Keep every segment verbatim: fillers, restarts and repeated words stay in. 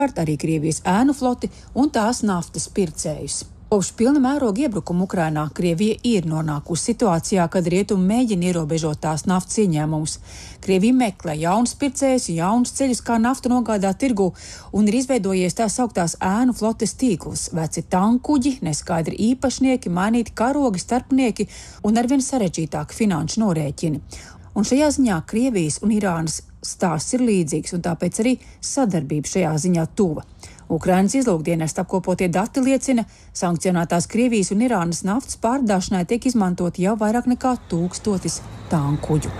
arī Krievijas ēnu floti un tās naftas pircējus. Kopš pilna mēroga iebrukuma Ukrainā Krievija ir nonākusi situācijā, kad rietumi mēģina ierobežot tās naftas ieņēmumus. Krievija meklē jaunus pircējus, jaunus ceļus, kā naftu nogādāt tirgu, un ir izveidojies tās sauktās ēnu flotes tīkls, veci tankuģi, neskaidri īpašnieki, mainīti karogi, starpnieki un arvien sarežģītāki finanšu norēķini. Un šajā ziņā Krievijas un Irānas stāsts ir līdzīgs, un tāpēc arī sadarbība šajā ziņā tuva. Ukrainas izlūkdienesta apkopotie dati liecina, sankcionētās Krievijas un Irānas naftas pārdāšanai tiek izmantoti jau vairāk nekā tūkstotis tankuģu.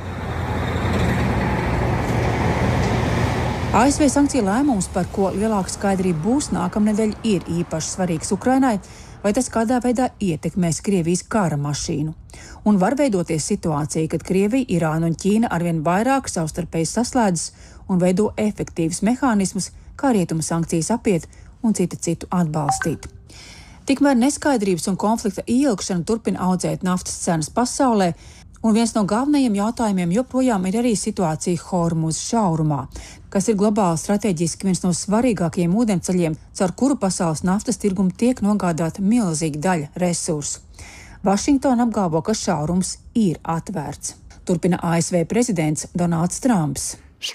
A S V sankciju lēmums, par ko lielāka skaidrība būs nākamnedēļ, ir īpaši svarīgs Ukrainai, vai tas kādā veidā ietekmēs Krievijas kara mašīnu. Un var veidoties situācija, kad Krievija, Irāna un Ķīna arvien vairāk savstarpēji saslēdzas un veido efektīvus mehānismus, kā rietumu sankcijas apiet un cita citu atbalstīt. Tikmēr neskaidrības un konflikta ieilgšana turpina audzēt naftas cenas pasaulē, un viens no galvenajiem jautājumiem joprojām ir arī situācija Hormuz šaurumā, kas ir globāli strateģiski viens no svarīgākajiem ūdenceļiem, caur kuru pasaules naftas tirgumu tiek nogādāta milzīga daļa resursu. Vašingtona apgalvo, ka šaurums ir atvērts. Turpina A S V prezidents Donalds Trumps.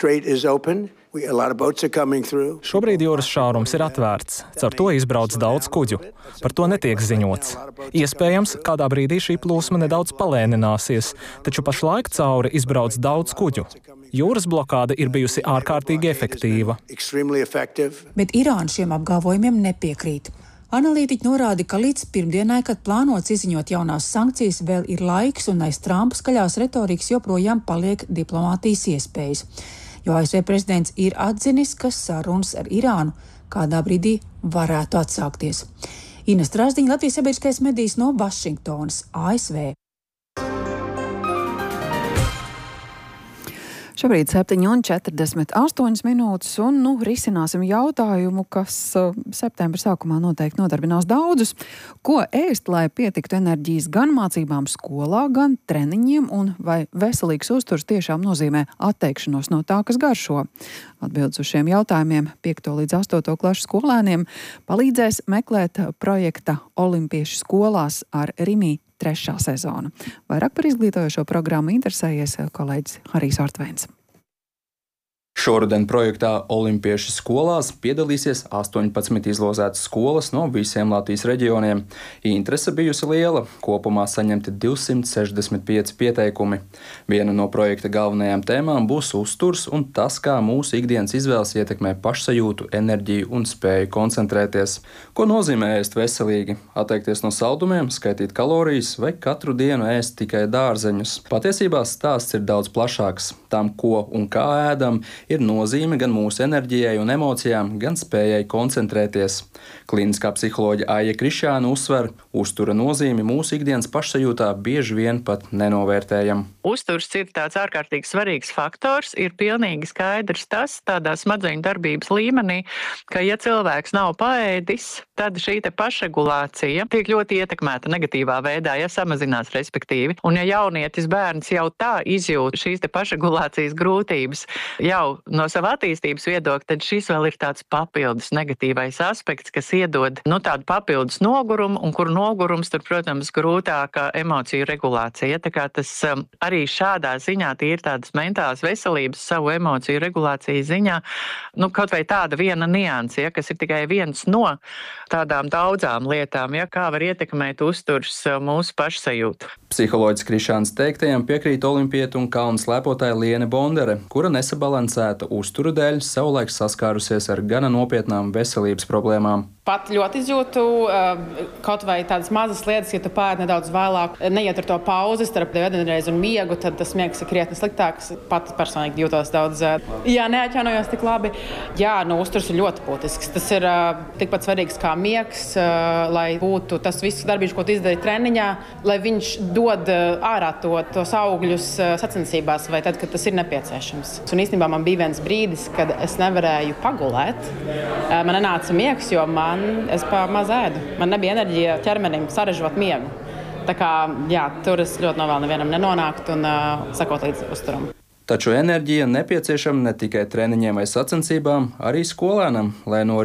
Šobrīd jūras šaurums ir atvērts, caur to izbrauc daudz kuģu. Par to netiek ziņots. Iespējams, kādā brīdī šī plūsma nedaudz palēnināsies, taču pašlaik cauri izbrauc daudz kuģu. Jūras blokāde ir bijusi ārkārtīgi efektīva. Bet Irāna šiem apgalvojumiem nepiekrīt. Analītiķi norāda, ka līdz pirmdienai, kad plānots izziņot jaunās sankcijas, vēl ir laiks un aiz Trumpa skaļās retorikas joprojām paliek diplomātijas iespējas. Jo A S V prezidents ir atzinis, ka sarunas ar Irānu kādā brīdī varētu atsākties. Ines Strasdiņa, Latvijas sabiedriskais medijs no Vašingtonas, A S V. Šobrīd septiņi un četrdesmit astoņas minūtes, un nu risināsim jautājumu, kas uh, septembra sākumā noteikti nodarbinās daudzus. Ko ēst, lai pietiktu enerģijas gan mācībām skolā, gan treniņiem, un vai veselīgs uzturs tiešām nozīmē atteikšanos no tā, kas garšo? Atbildes uz šiem jautājumiem piekto līdz astoto klašu skolēniem palīdzēs meklēt projekta Olimpiešu skolās ar Rimi trešā sezona. Vairāk par izglītojošo programmu interesējies kolēģis Harijs Ortvēns. Šoruden projektā Olimpiešu skolās piedalīsies astoņpadsmit izlozētas skolas no visiem Latvijas reģioniem. Interese bijusi liela, kopumā saņemti divsimt sešdesmit pieci pieteikumi. Viena no projekta galvenajām tēmām būs uzturs un tas, kā mūsu ikdienas izvēles ietekmē pašsajūtu, enerģiju un spēju koncentrēties. Ko nozīmē ēst veselīgi? Atteikties no saldumiem, skaitīt kalorijas vai katru dienu ēst tikai dārzeņus? Patiesībā stāsts ir daudz plašāks. Tam, ko un kā ēdam, ir nozīme gan mūsu enerģijai un emocijām, gan spējai koncentrēties. Kliniskā psiholoģe Aija Krišāna uzsver, uztura nozīmi mūsu ikdienas pašsajūtā bieži vien pat nenovērtējam. Uzturs ir tāds ārkārtīgi svarīgs faktors, ir pilnīgi skaidrs tas tādā smadzeņu darbības līmenī, ka ja cilvēks nav paēdis, tad šī te pašregulācija tiek ļoti ietekmēta negatīvā veidā, ja samazinās respektīvi. Un ja jaunietis bērns jau tā izjūt šīs te pašregulācijas grūtības jau no sava attīstības viedokļa, tad šis vēl ir tāds papildus negatīvais aspekts, kas iedod nu, tādu papildus nogurumu, un kur nogurums tur, protams, grūtāka emociju regulācija. Tā kā tas um, arī šādā ziņā tie ir tādas mentālas veselības savu emociju regulācijas ziņā, nu, kaut vai tāda viena nianse, ja, kas ir tikai viens no tādām daudzām lietām, ja, kā var ietekmēt uzturs mūsu pašsajūtu. Psiholoģis Krišāns teiktajam piekrīt olimpieta un kalnu slēpotāja Liene Bondere, kura nesabalansēta uzturu dēļ savulaik saskārusies ar gana nopietnām veselības problēmām. Pat ļoti izjūtu kaut vai tādas mazas lietas, ja tu pēd nedaudz vēlāk, neiet ar to pauzi starp ēdienreizi un miegu, tad tas miegs ir krietni sliktāks. Pat personīgi jūtos daudz, jā, neatjaunojos tik labi. Jā, nu, uzturs ir ļoti būtisks. Tas ir tikpat svarīgs kā miegs, lai būtu tas viss darbīgs, ko tu izdarīji treniņā, lai viņš dod ārā to, tos augļus sacensībās vai tad, kad tas ir nepieciešams. Un īstenībā man bija viens brīdis, kad es nevarēju pagulēt. Man nenāca miegs, jo man es pa maz ēdu. Man nebija enerģija ķermenim sarežot miegu. Tā kā, jā, tur es ļoti novēlu nevienam nenonākt un uh, sakot līdz uzturam. Taču enerģija nepieciešama ne tikai treniņiem vai sacensībām, arī skolēnam, lai no